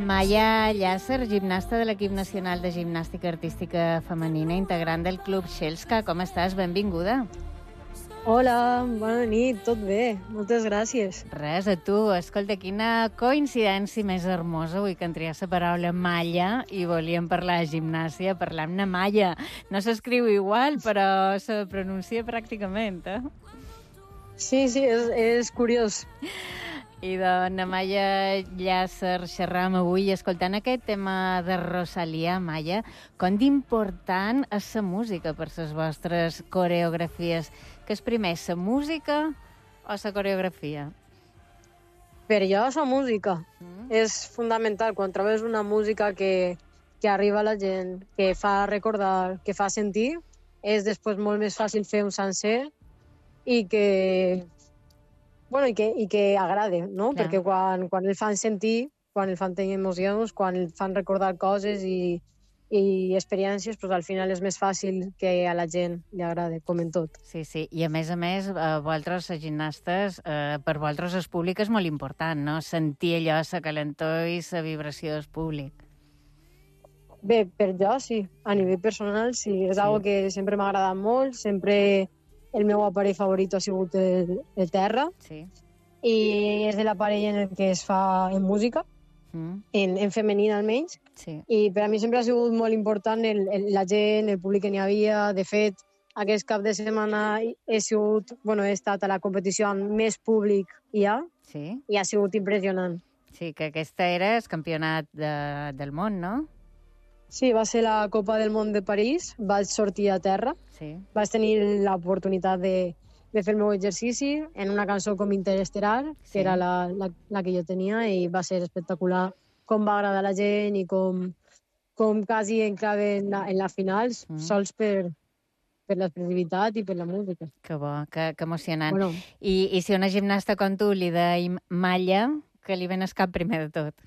Maya Llàcer, gimnasta de l'equip nacional de gimnàstica artística femenina, integrant del Club Xelska. Com estàs? Benvinguda. Hola, bona nit, tot bé, moltes gràcies. Res, a tu. Escolta, quina coincidència més hermosa avui que en trias la paraula malla i volíem parlar de gimnàsia, parlam-ne malla. No s'escriu igual, però se pronuncia pràcticament, eh? Sí, és curiós. I de Maya Llàcer xerram avui escoltant aquest tema de Rosalía. Maya, com d'important és la música per les vostres coreografies? Què és primer, la música o la coreografia? Per jo, la música és fundamental. Quan trobes una música que arriba a la gent, que fa recordar, que fa sentir, és després molt més fàcil fer un sencer i que agrade, no? Clar. Perquè quan el fan sentir, quan el fan tenir emocions, quan el fan recordar coses i experiències, doncs al final és més fàcil que a la gent li agrade, com en tot. Sí, i a més, vosaltres, les gimnastes, per vosaltres el públic és molt important, no? Sentir allò, la calentor i la vibració del públic. Bé, per jo sí, a nivell personal sí, és algo que sempre m'ha agradat molt, sempre el meu aparell favorit ha sigut el terra, i és de l'aparell en el que es fa en música, en femenina almenys, i per a mi sempre ha sigut molt important la gent, el públic que n'hi havia. De fet, aquest cap de setmana he estat a la competició amb més públic i ha sigut impressionant. Sí, que aquesta era el campionat del món, no? Sí, va ser la Copa del Món de París, vaig sortir a terra, vaig tenir l'oportunitat de fer el meu exercici en una cançó com Interestelar, que era la que jo tenia, i va ser espectacular com va agradar a la gent i com quasi enclave en la final, sols per l'expressivitat i per la música. Que bo, que emocionant. Bueno. I si una gimnasta com tu li deim malla, que li ven el cap primer de tot?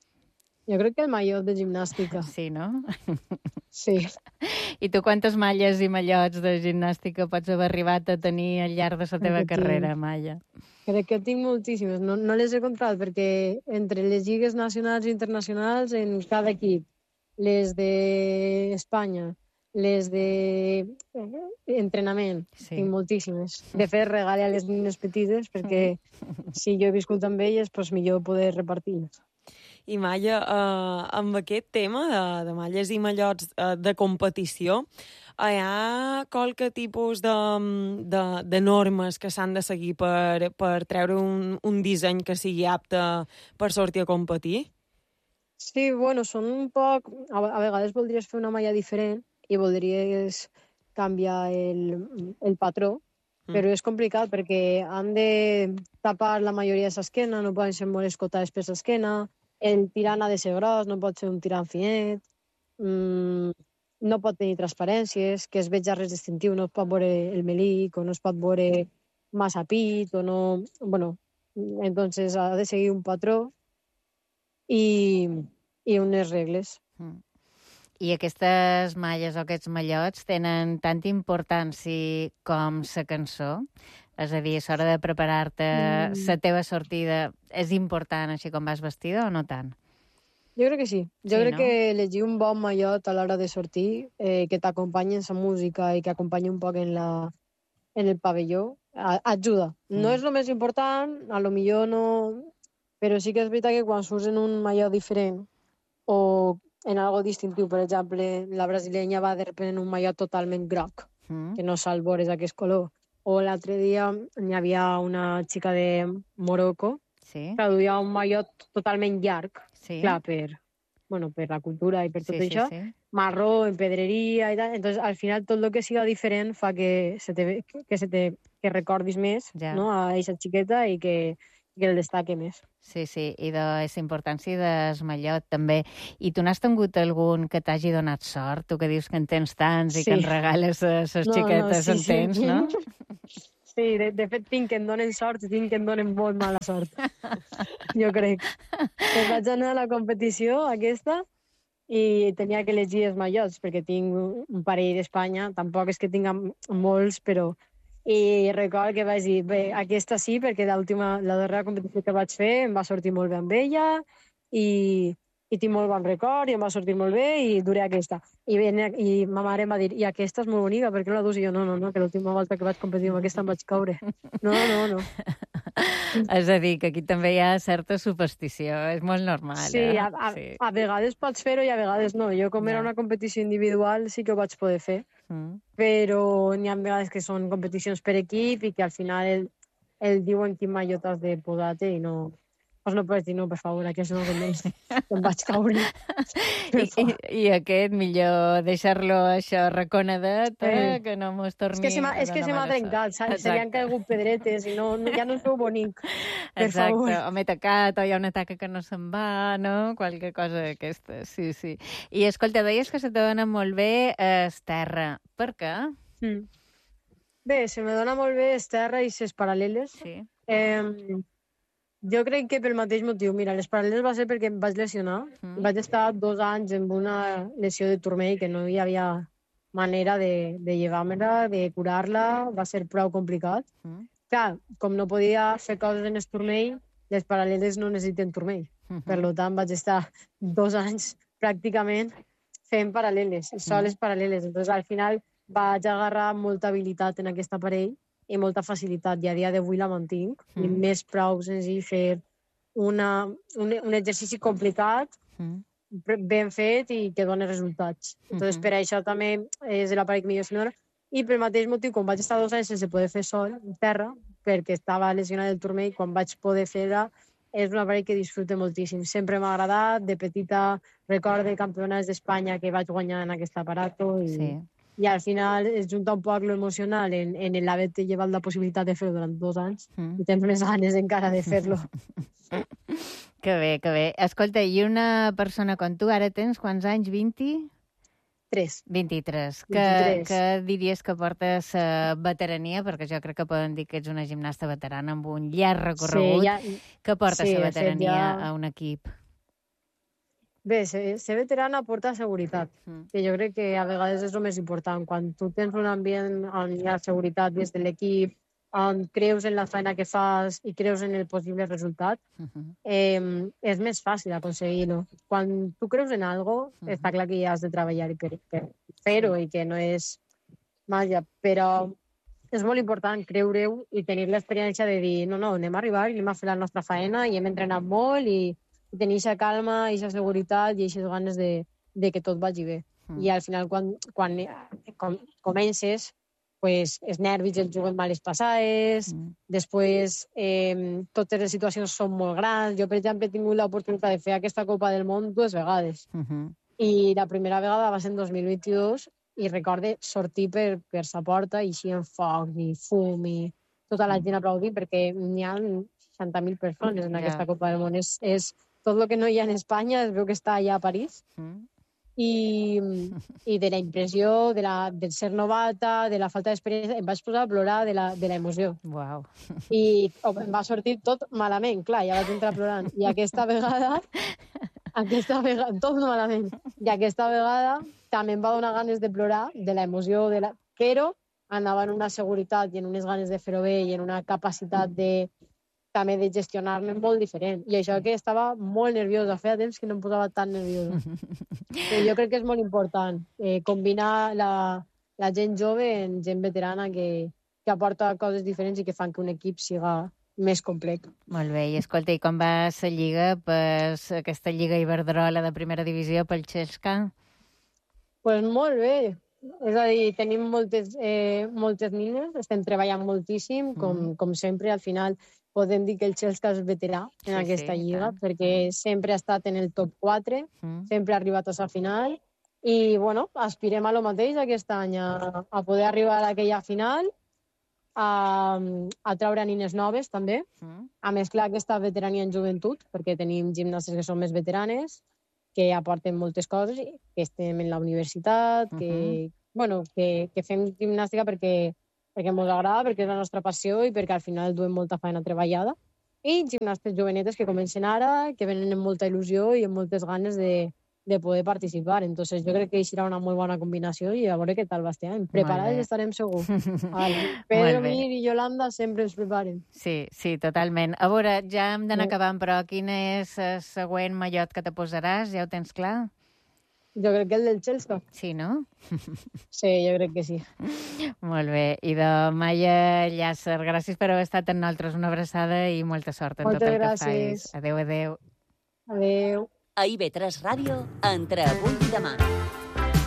Jo crec que el mallot de gimnàstica. Sí, no? Sí. I tu quantes malles i mallots de gimnàstica pots haver arribat a tenir al llarg de la teva carrera, Maya? Crec que tinc moltíssimes. No les he comptat perquè entre les lligues nacionals i internacionals en cada equip, les d'Espanya, les d'entrenament, tinc moltíssimes. De fet, regale a les nines petites perquè si jo he viscut amb elles, doncs millor poder repartir-les. I Maya, amb aquest tema de malles i mallots de competició, hi ha qualque tipus de normes que s'han de seguir per treure un disseny que sigui apte per sortir a competir? Sí, són un poc... A vegades voldries fer una malla diferent i voldries canviar el patró, però és complicat perquè han de tapar la majoria de l'esquena, no poden ser molt escotades per l'esquena, el tirant ha de ser gros, no pot ser un tirant finet, no pot tenir transparències, que es veja res distintiu, no es pot veure el melic, o no es pot veure massa pit, o no... Entonces ha de seguir un patró i unes regles. I aquestes malles o aquests mallots tenen tanta importància com la cançó? És a dir, a l'hora de preparar-te la teva sortida, és important així com vas vestida o no tant? Jo crec que sí. Jo crec que elegir un bon mallot a l'hora de sortir, que t'acompanyi en la música i que acompanyi un poc en el pavelló, ajuda. No és el més important, a lo millor no... Però sí que és veritat que quan surts en un mallot diferent o en algo distintiu, per exemple, la brasilenya va de repente en un mallot totalment groc, que no sal veure aquest color. O l'altre dia n'hi havia una xica de Morocco que duia un mallot totalment llarg, clar, per la cultura i per tot això, marró, en pedreria i tal. Entonces, al final, tot el que siga diferent fa que recordis més a aquesta xiqueta i que el destaque més. Sí, i de la importància del mallot també. I tu n'has tingut algun que t'hagi donat sort? Tu que dius que en tens tants i que en regales les xiquetes, en tens, no? Sí, de fet tinc que em donen sort i tinc que em donen molt mala sort. Jo crec. Vaig anar a la competició aquesta i tenia que elegir els mallots perquè tinc un parell d'Espanya, tampoc és que tinc molts, però... I recordo que vaig dir, bé, aquesta sí, perquè la darrera competició que vaig fer em va sortir molt bé amb ella i i tinc molt bon record i em va sortir molt bé i duré aquesta. I ma mare em va dir, i aquesta és molt bonica, per què no la dus? I jo, no, que l'última volta que vaig competir amb aquesta em vaig caure. No. És a dir, que aquí també hi ha certa superstició, és molt normal. Sí, a vegades pots fer-ho i a vegades no. Jo, com era una competició individual, sí que ho vaig poder fer, però n'hi ha vegades que són competicions per equip i que al final el diuen quin mallot has de posar-te i no... Pues no pots dir, no, per favor, aquest no convens, em vaig caure. I aquest, millor deixar-lo això reconedat, que no mos torni... És que se m'ha trencat, saps? Se li han caigut pedretes i ja no es veu bonic, per favor. O m'he tacat, o hi ha una taca que no se'n va, no? Qualque cosa d'aquesta, sí. I escolta, deies que se te dona molt bé Esterra. Per què? Bé, se me dona molt bé Esterra i ses paral·leles. Sí. Jo crec que pel mateix motiu. Mira, les paral·leles va ser perquè em vaig lesionar. Vaig estar 2 anys amb una lesió de turmell que no hi havia manera de llevar-me-la, de curar-la. Va ser prou complicat. Clar, com no podia fer coses en el turmell, les paral·leles no necessiten turmell. Per tant, vaig estar 2 anys pràcticament fent paral·leles, soles paral·leles. Entonces, al final vaig agarrar molta habilitat en aquest aparell i molta facilitat, i a dia d'avui la mantinc. I m'és prou senzill fer un exercici complicat, ben fet i que doni resultats. Entonces, per això també és l'aparell que millor se m'adona. I pel mateix motiu, com vaig estar 2 anys sense poder fer sol en terra, perquè estava lesionat del turmell, quan vaig poder fer-la, és un aparell que disfrute moltíssim. Sempre m'ha agradat, de petita recordo campionats d'Espanya que vaig guanyar en aquest aparato i al final es junta un poc lo emocional en l'haver-te llevat la possibilitat de fer-ho durant 2 anys i tens més ganes encara de fer-lo. Que bé. Escolta, i una persona com tu, ara tens quants anys? 20? 23. Que diries que portes veterania, perquè jo crec que poden dir que ets una gimnasta veterana amb un llarg recorregut. Que portes la veterania a un equip? Bé, ser veterana porta seguretat, que jo crec que a vegades és el més important. Quan tu tens un ambient on hi ha seguretat des de l'equip, on creus en la feina que fas i creus en el possible resultat, és més fàcil aconseguir-ho. Quan tu creus en algo, està clar que ja has de treballar per fer-ho i que no és màgia, però és molt important creure-ho i tenir l'experiència de dir no, anem a arribar i anem a fer la nostra feina i hem entrenat molt i tenir aquesta calma, aquesta seguretat i aquestes ganes de que tot vagi bé. I al final, quan comences, pues, els nervis els juguen males passades, després totes les situacions són molt grans. Jo, per exemple, he tingut l'oportunitat de fer aquesta Copa del Món 2 vegades. I la primera vegada va ser en 2022 i recorde sortir per sa porta i així en foc i fum i tota la gent aplaudint perquè n'hi ha 60.000 persones en aquesta Copa del Món. És tot el que no hi ha en Espanya, es veu que està allà a París. I de la impressió, del ser novata, de la falta d'experiència, em vaig posar a plorar de l'emoció. Wow. I em va sortir tot malament, clar, ja vaig entrar plorant. I aquesta vegada, tot malament. I aquesta vegada també em va donar ganes de plorar, de l'emoció, però anava en una seguretat i en unes ganes de fer-ho bé i en una capacitat també de gestionar-me molt diferent. I això que estava molt nerviosa, feia temps que no em posava tan nerviosa. Però jo crec que és molt important combinar la gent jove en gent veterana que aporta coses diferents i que fan que un equip siga més complet. Molt bé, i escolta, i com va la Lliga, aquesta Lliga Iberdrola de primera divisió pel Xesca? Pues molt bé. És a dir, tenim moltes nines, estem treballant moltíssim, com sempre, al final podem dir que el Xesca és veterà en aquesta lliga, perquè sempre ha estat en el top 4, sempre ha arribat a la final, i bueno, aspirem a lo mateix aquest any, a poder arribar a aquella final, a treure nines noves també, a mesclar aquesta veterania en joventut, perquè tenim gimnastes que són més veteranes, que aporten moltes coses, que estem en la universitat, que fem gimnàstica perquè ens agrada, perquè és la nostra passió i perquè al final duem molta feina treballada. I gimnastes jovenetes que comencen ara, que venen amb molta il·lusió i amb moltes ganes de de poder participar. Entonces yo crec que serà una molt bona combinació i a veure què tal va este any. Preparades estarem segur. Pedro, Mir i Yolanda sempre ens preparen. Sí, totalment. A veure, ja hem d'anar acabant, però quin és el següent mallot que te posaràs? Ja ho tens clar? Jo crec que el del Chelsea. Sí, no? Sí, jo crec que sí. Molt bé. I de Maia Llàcer, gràcies per haver estat amb nosaltres. Una abraçada i molta sort en tot el que fais. Adéu, adéu. Adéu. A IB3 Ràdio, entre avui i demà.